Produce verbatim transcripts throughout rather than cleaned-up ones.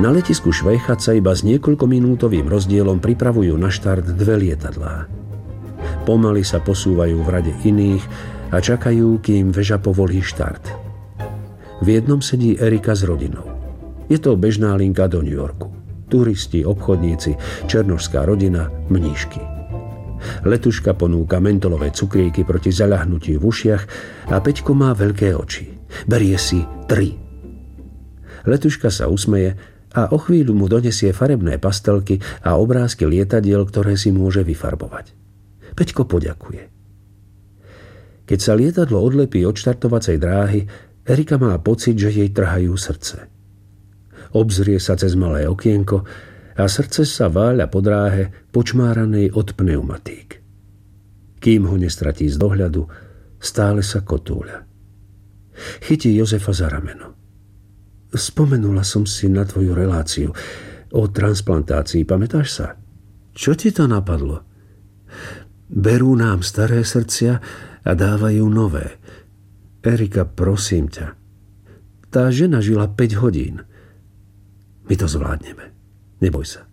Na letisku Švejchat sa iba s niekoľkominútovým rozdielom pripravujú na štart dve lietadlá. Pomaly sa posúvajú v rade iných a čakajú, kým veža povolí štart. V jednom sedí Erika s rodinou. Je to bežná linka do New Yorku. Turisti, obchodníci, černošská rodina, mníšky. Letuška ponúka mentolové cukríky proti zaľahnutiu v ušiach a Peťko má veľké oči. Berie si tri. Letuška sa usmeje a o chvíľu mu donesie farebné pastelky a obrázky lietadiel, ktoré si môže vyfarbovať. Peťko poďakuje. Keď sa lietadlo odlepí od štartovacej dráhy, Erika má pocit, že jej trhajú srdce. Obzrie sa cez malé okienko a srdce sa váľa po dráhe počmáranej od pneumatík. Kým ho nestratí z dohľadu, stále sa kotúľa. Chytí Jozefa za rameno. Spomenula som si na tvoju reláciu o transplantácii, pamätáš sa? Čo ti to napadlo? Berú nám staré srdcia a dávajú nové. Erika, prosím ťa. Tá žena žila päť hodín. My to zvládneme. Neboj sa.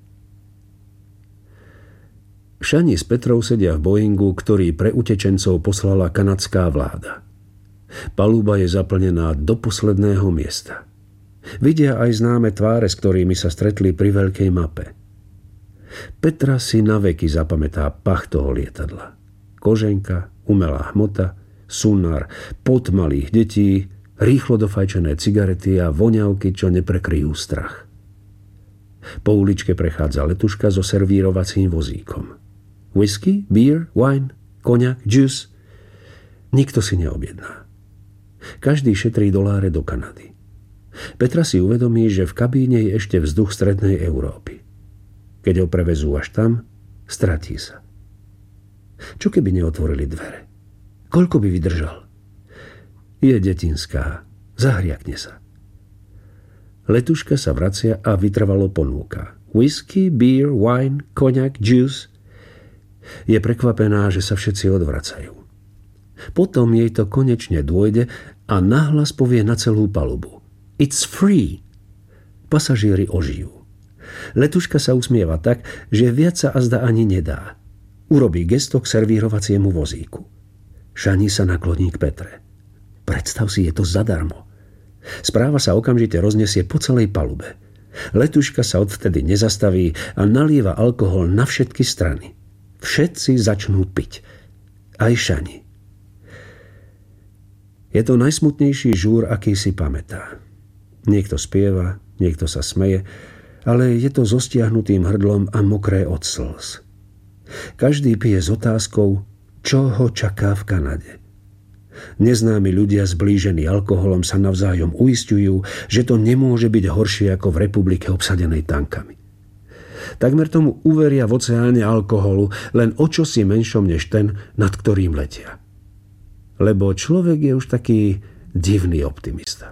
Šani s Petrou sedia v Boeingu, ktorý pre utečencov poslala kanadská vláda. Paluba je zaplnená do posledného miesta. Vidia aj známe tváre, s ktorými sa stretli pri veľkej mape. Petra si naveky zapamätá pach toho lietadla. Koženka, umelá hmota, sunár, pot malých detí, rýchlo dofajčené cigarety a voňavky, čo neprekryjú strach. Po uličke prechádza letuška so servírovacím vozíkom. Whisky, beer, wine, koňak, juice. Nikto si neobjedná. Každý šetrí doláre do Kanady. Petra si uvedomí, že v kabíne je ešte vzduch strednej Európy. Keď ho prevezú až tam, stratí sa. Čo keby neotvorili dvere? Koľko by vydržal? Je detinská. Zahriakne sa. Letuška sa vracia a vytrvalo ponúka. Whisky, beer, wine, koňak, juice. Je prekvapená, že sa všetci odvracajú. Potom jej to konečne dôjde a nahlas povie na celú palubu. It's free. Pasažieri ožijú. Letuška sa usmieva tak, že viac sa azda ani nedá. Urobí gesto k servírovaciemu vozíku. Šani sa nakloní k Petre. Predstav si, je to zadarmo. Správa sa okamžite roznesie po celej palube. Letuška sa odvtedy nezastaví a nalieva alkohol na všetky strany. Všetci začnú piť. Aj Šani. Je to najsmutnejší žúr, aký si pamätá. Niekto spieva, niekto sa smeje, ale je to so stiahnutým hrdlom a mokré od slz. Každý pije s otázkou, čo ho čaká v Kanade. Neznámi ľudia zblížení alkoholom sa navzájom uisťujú, že to nemôže byť horšie ako v republike obsadenej tankami. Takmer tomu uveria v oceáne alkoholu, len o čosi menšom než ten, nad ktorým letia. Lebo človek je už taký divný optimista.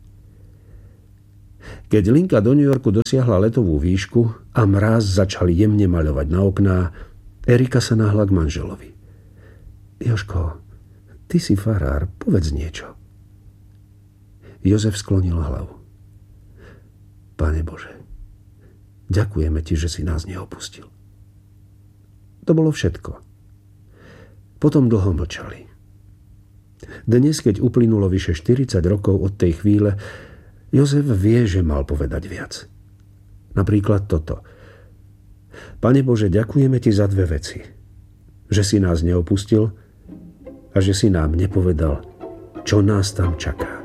Keď linka do New Yorku dosiahla letovú výšku a mráz začal jemne maľovať na okná, Erika sa nahla k manželovi. Jožko, ty si farár, povedz niečo. Jozef sklonil hlavu. Pane Bože, ďakujeme ti, že si nás neopustil. To bolo všetko. Potom dlho mlčali. Dnes, keď uplynulo vyše štyridsať rokov od tej chvíle, Jozef vie, že mal povedať viac. Napríklad toto. Pane Bože, ďakujeme ti za dve veci. Že si nás neopustil a že si nám nepovedal, čo nás tam čaká.